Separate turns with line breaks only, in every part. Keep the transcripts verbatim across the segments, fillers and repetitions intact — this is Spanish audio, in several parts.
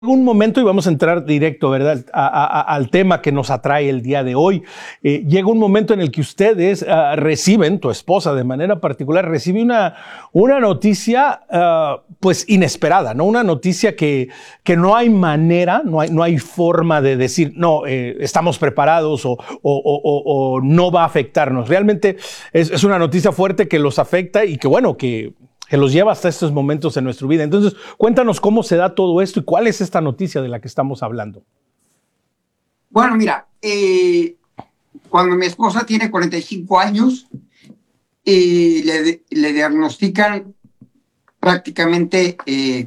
Un momento y vamos a entrar directo, ¿verdad?, a, a, al tema que nos atrae el día de hoy. Eh, llega un momento en el que ustedes uh, reciben, tu esposa de manera particular, recibe una, una noticia uh, pues inesperada, ¿no? Una noticia que, que no hay manera, no hay, no hay forma de decir, no, eh, estamos preparados o, o, o, o no va a afectarnos. Realmente es, es una noticia fuerte que los afecta y que, bueno, que... que los lleva hasta estos momentos en nuestra vida. Entonces, cuéntanos cómo se da todo esto y cuál es esta noticia de la que estamos hablando.
Bueno, mira, eh, cuando mi esposa tiene cuarenta y cinco años, eh, le, le diagnostican prácticamente eh,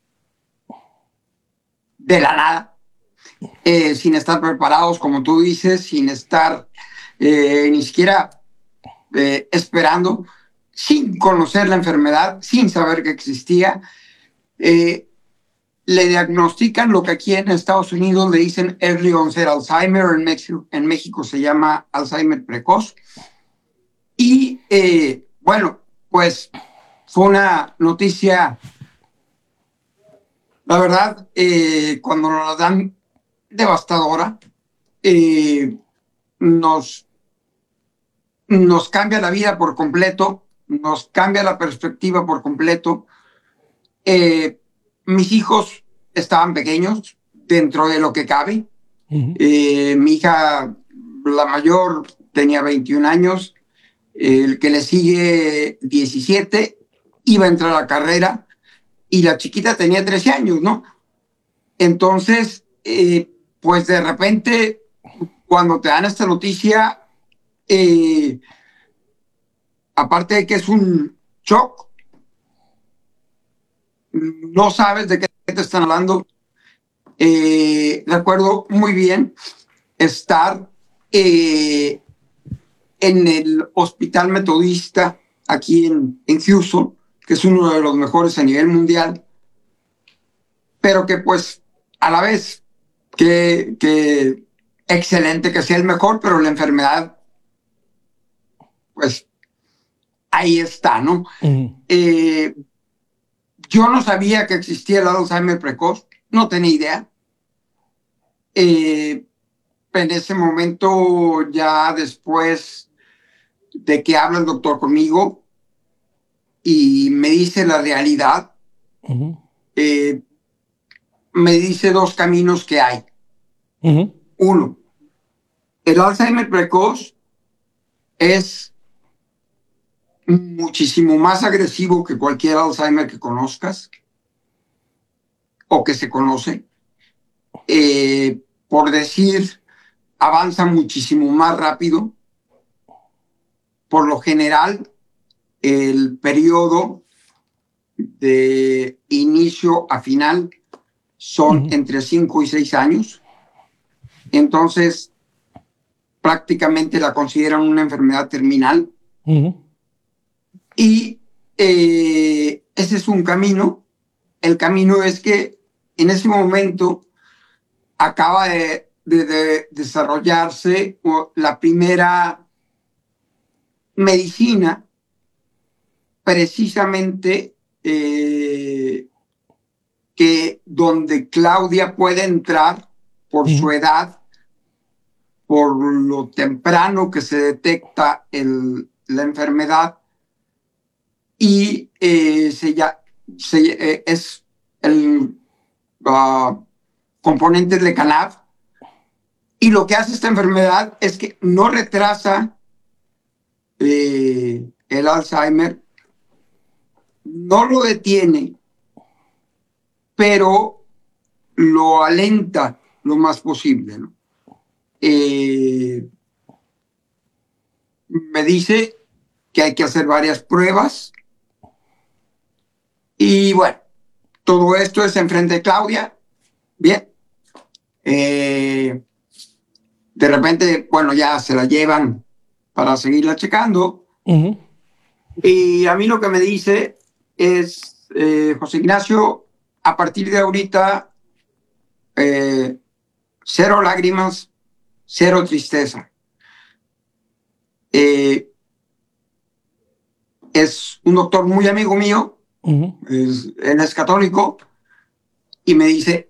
de la nada, eh, sin estar preparados, como tú dices, sin estar eh, ni siquiera eh, esperando, sin conocer la enfermedad, sin saber que existía. Eh, le diagnostican lo que aquí en Estados Unidos le dicen early onset Alzheimer, en México, en México se llama Alzheimer precoz. Y eh, bueno, pues fue una noticia, la verdad, eh, cuando nos la dan, devastadora. Eh, nos, nos cambia la vida por completo, nos cambia la perspectiva por completo. Eh, mis hijos estaban pequeños, dentro de lo que cabe. Uh-huh. Eh, mi hija, la mayor, tenía veintiún años, el que le sigue diecisiete, iba a entrar a la carrera, y la chiquita tenía trece años, ¿no? Entonces, eh, pues de repente, cuando te dan esta noticia, eh, aparte de que es un shock, no sabes de qué te están hablando. Eh, recuerdo muy bien estar eh, en el Hospital Metodista aquí en, en Houston, que es uno de los mejores a nivel mundial, pero que pues a la vez que, que excelente que sea el mejor, pero la enfermedad pues ahí está, ¿no? Uh-huh. Eh, yo no sabía que existía el Alzheimer precoz, no tenía idea. Eh, en ese momento, ya después de que habla el doctor conmigo y me dice la realidad, uh-huh. eh, me dice dos caminos que hay. Uh-huh. Uno, el Alzheimer precoz es muchísimo más agresivo que cualquier Alzheimer que conozcas o que se conoce. Eh, por decir, avanza muchísimo más rápido. Por lo general, el periodo de inicio a final son uh-huh. entre cinco y seis años. Entonces, prácticamente la consideran una enfermedad terminal. Uh-huh. Y eh, ese es un camino. El camino es que en ese momento acaba de, de, de desarrollarse la primera medicina precisamente eh, que donde Claudia puede entrar por uh-huh. su edad, por lo temprano que se detecta el, la enfermedad, y eh, se ya, se, eh, es el uh, componente de Lecanemab, y lo que hace esta enfermedad es que no retrasa eh, el Alzheimer, no lo detiene, pero lo alenta lo más posible, ¿no? Eh, me dice que hay que hacer varias pruebas y bueno, todo esto es enfrente de Claudia. Bien. Eh, de repente, bueno, ya se la llevan para seguirla checando. Uh-huh. Y a mí lo que me dice es, eh, José Ignacio, a partir de ahorita, eh, cero lágrimas, cero tristeza. Eh, es un doctor muy amigo mío, uh-huh. es, él es católico, y me dice,